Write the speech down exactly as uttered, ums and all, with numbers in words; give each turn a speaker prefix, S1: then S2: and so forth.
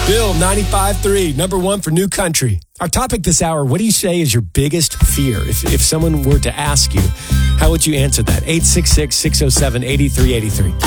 S1: Bill, ninety-five point three, number one for New Country. Our topic this hour, what do you say is your biggest fear? If, if someone were to ask you, how would you answer that? eight six six, six oh seven, eight three eight three.